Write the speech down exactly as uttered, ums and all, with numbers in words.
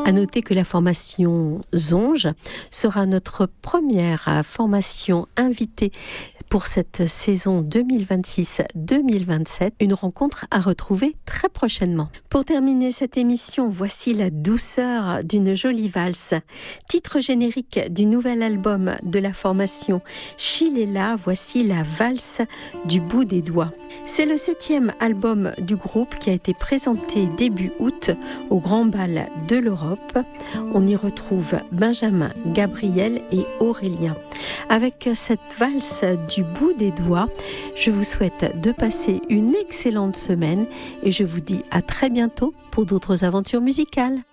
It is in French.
À noter que la formation Zonge sera notre première formation invitée pour cette saison deux mille vingt-six deux mille vingt-sept, une rencontre à retrouver très prochainement. Pour terminer cette émission, voici la douceur d'une jolie valse. Titre générique du nouvel album de la formation Chilela, voici la valse du bout des doigts. C'est le septième album du groupe qui a été présenté début août au Grand Bal de l'Europe. On y retrouve Benjamin, Gabriel et Aurélien. Avec cette valse du bout des doigts, je vous souhaite de passer une excellente semaine et je vous dis à très bientôt pour d'autres aventures musicales.